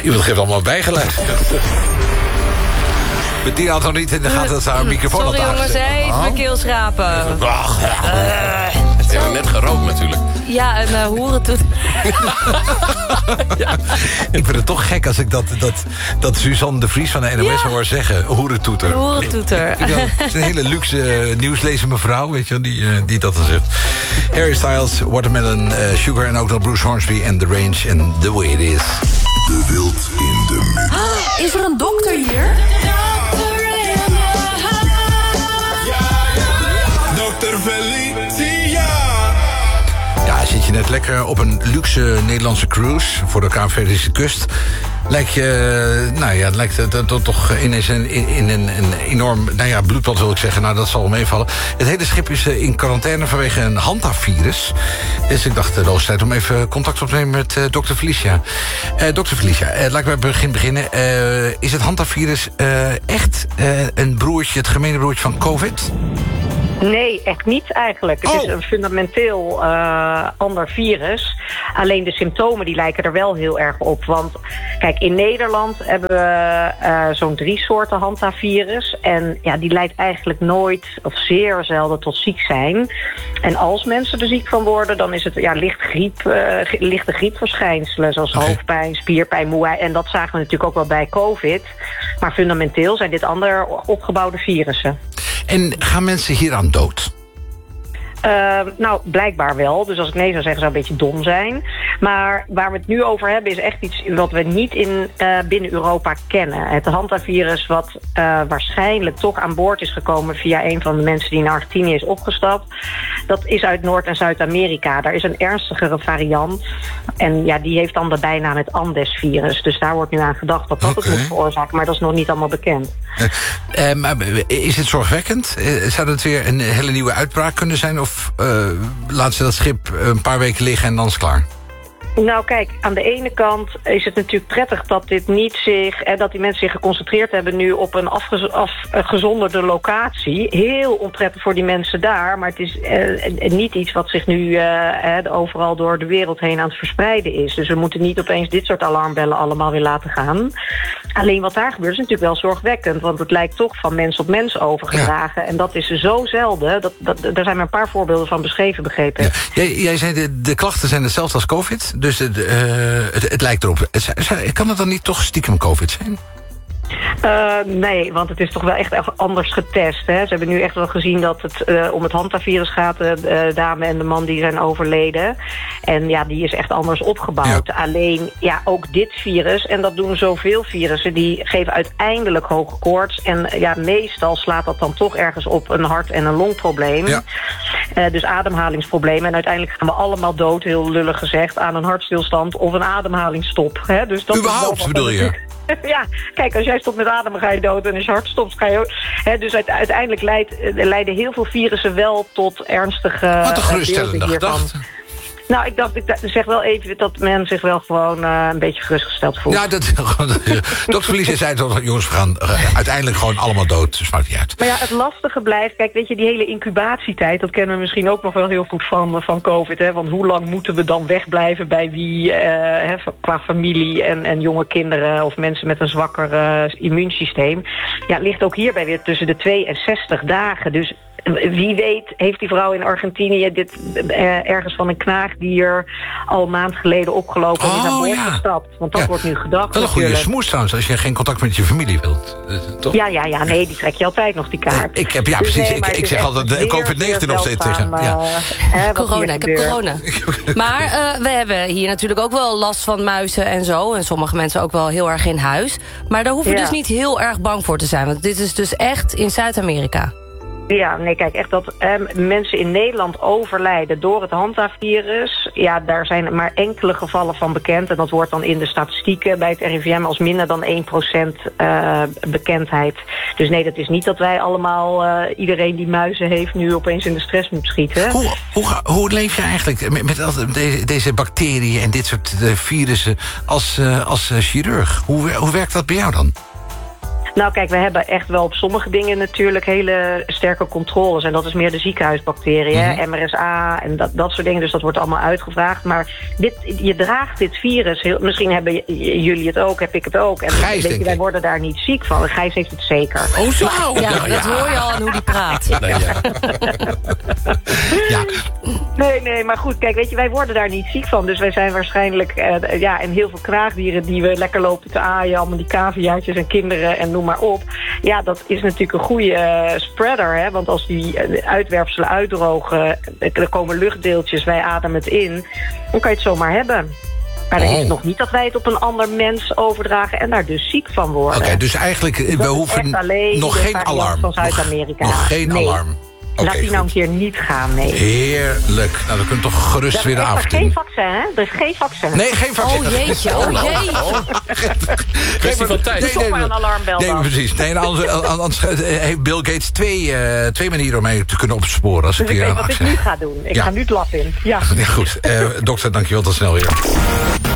Iemand geeft allemaal bijgeluid. Die had nog niet in de gaten dat ze haar microfoon had aangezet. Sorry jongens, even mijn keel schrapen. Ze hebben net gerookt natuurlijk. Ja, een hoerentoet. Ja, ik vind het toch gek als ik dat Suzanne de Vries van de NOS hoor zeggen. Hoerentoeter. Hoerentoeter. Het is een hele luxe nieuwslezer mevrouw, weet je, die dat dan zegt. Harry Styles, Watermelon Sugar en ook nog Bruce Hornsby en The Range en The Way It Is. De wild in de mix. Is er een dokter hier? Dr. Felicia. Ja, zit je net lekker op een luxe Nederlandse cruise voor de Kaapverdische kust. Lijkt het toch ineens in een enorm bloedbad, wil ik zeggen. Nou, dat zal wel meevallen. Het hele schip is in quarantaine vanwege een Hanta-virus. Dus ik dacht, de tijd om even contact op te nemen met dokter Felicia. Dokter Felicia, laat ik bij het begin beginnen. Is het Hanta-virus echt het gemene broertje van COVID? Nee, echt niet eigenlijk. Het is een fundamenteel ander virus. Alleen de symptomen die lijken er wel heel erg op. Want kijk, in Nederland hebben we zo'n 3 soorten Hanta-virus. En ja, die leidt eigenlijk nooit of zeer zelden tot ziek zijn. En als mensen er ziek van worden, dan is het lichte griepverschijnselen. Zoals hoofdpijn, spierpijn, moeheid. En dat zagen we natuurlijk ook wel bij COVID. Maar fundamenteel zijn dit ander opgebouwde virussen. En gaan mensen hieraan dood? Nou, blijkbaar wel. Dus als ik nee zou zeggen, zou het een beetje dom zijn. Maar waar we het nu over hebben is echt iets wat we niet binnen Europa kennen. Het Hanta-virus wat waarschijnlijk toch aan boord is gekomen via een van de mensen die in Argentinië is opgestapt. Dat is uit Noord- en Zuid-Amerika. Daar is een ernstigere variant. En ja, die heeft dan de bijnaam het Andes-virus. Dus daar wordt nu aan gedacht dat het moet veroorzaken. Maar dat is nog niet allemaal bekend. Maar is het zorgwekkend? Zou dat weer een hele nieuwe uitbraak kunnen zijn? Of laten ze dat schip een paar weken liggen en dan is het klaar? Nou kijk, aan de ene kant is het natuurlijk prettig dat dat die mensen zich geconcentreerd hebben nu op een afgezonderde locatie. Heel onprettig voor die mensen daar, maar het is niet iets wat zich nu overal door de wereld heen aan het verspreiden is. Dus we moeten niet opeens dit soort alarmbellen allemaal weer laten gaan. Alleen wat daar gebeurt is natuurlijk wel zorgwekkend, want het lijkt toch van mens op mens overgedragen. Ja. En dat is zo zelden, daar zijn maar een paar voorbeelden van beschreven, begrepen. Ja. Jij zei de klachten zijn hetzelfde als COVID. Dus het lijkt erop. Kan het dan niet toch stiekem COVID zijn? Nee, want het is toch wel echt anders getest. Hè? Ze hebben nu echt wel gezien dat het om het Hanta-virus gaat. De dame en de man die zijn overleden. En ja, die is echt anders opgebouwd. Ja. Alleen, ja, ook dit virus, en dat doen zoveel virussen, die geven uiteindelijk hoge koorts. En ja, meestal slaat dat dan toch ergens op een hart- en een longprobleem. Ja. Dus ademhalingsproblemen. En uiteindelijk gaan we allemaal dood, heel lullig gezegd, aan een hartstilstand of een ademhalingsstop. Hè? Dus dat überhaupt, bedoel je? Ja, kijk, als jij stopt met ademen ga je dood en als je hart stopt ga je ook. Dus uiteindelijk leiden heel veel virussen wel tot ernstige... Wat een geruststellende gedachte. Nou, ik zeg wel even dat men zich wel gewoon een beetje gerustgesteld voelt. Ja, dokter Felicia zei toch, jongens, we gaan uiteindelijk gewoon allemaal dood. Dus maakt niet uit. Maar ja, het lastige blijft, kijk, weet je, die hele incubatietijd, dat kennen we misschien ook nog wel heel goed van COVID. Hè? Want hoe lang moeten we dan wegblijven bij wie, qua familie en jonge kinderen of mensen met een zwakker immuunsysteem. Ja, het ligt ook hierbij weer tussen de 2 en 60 dagen. Dus wie weet heeft die vrouw in Argentinië dit ergens van een knaagdier al een maand geleden opgelopen en is aan boord gestapt. Want dat wordt nu gedacht. Dat is een goede smoes trouwens, als je geen contact met je familie wilt. Toch? Ja, nee, die trek je altijd nog, die kaart. Precies. Ik zeg altijd de COVID-19 nog steeds tegen. Corona, ik heb corona. Maar we hebben hier natuurlijk ook wel last van muizen en zo. En sommige mensen ook wel heel erg in huis. Maar daar hoeven we dus niet heel erg bang voor te zijn. Want dit is dus echt in Zuid-Amerika. Ja, nee, kijk, echt dat mensen in Nederland overlijden door het Hanta-virus. Ja, daar zijn maar enkele gevallen van bekend. En dat wordt dan in de statistieken bij het RIVM als minder dan 1% bekendheid. Dus nee, dat is niet dat wij allemaal, iedereen die muizen heeft, nu opeens in de stress moet schieten. Hoe leef je eigenlijk met deze bacteriën en dit soort virussen als chirurg? Hoe werkt dat bij jou dan? Nou kijk, we hebben echt wel op sommige dingen natuurlijk hele sterke controles. En dat is meer de ziekenhuisbacteriën, MRSA en dat soort dingen. Dus dat wordt allemaal uitgevraagd. Maar je draagt dit virus. Misschien hebben jullie het ook, heb ik het ook. En Gijs, weet je, wij worden daar niet ziek van. Gijs heeft het zeker. Oh zo! Ja, dat hoor je al aan hoe die praat. Ja. Nee, maar goed, kijk, weet je, wij worden daar niet ziek van. Dus wij zijn waarschijnlijk, en heel veel kraagdieren die we lekker lopen te aaien, allemaal die caviaatjes en kinderen en noem maar op. Ja, dat is natuurlijk een goede spreader, hè. Want als die uitwerpselen uitdrogen, er komen luchtdeeltjes, wij ademen het in, dan kan je het zomaar hebben. Maar dat is nog niet dat wij het op een ander mens overdragen en daar dus ziek van worden. Oké, dus eigenlijk, we hoeven nog geen alarm. Van Zuid-Amerika. Nog geen alarm. Laat die nou een keer niet gaan, nee. Heerlijk. Nou, dan kun je toch gerust weer de avond in. Er is geen vaccin, hè? Er is geen vaccin. Nee, geen vaccin. Oh jeetje, Kwestie van tijd. Toch maar een alarmbel dan. Nee, precies. Nee, anders heeft Bill Gates twee manieren om mee te kunnen opsporen. Als Dus ik weet wat ik nu ga doen. Ik ga nu het lab in. Ja. Goed. Dokter, dankjewel. Tot snel weer.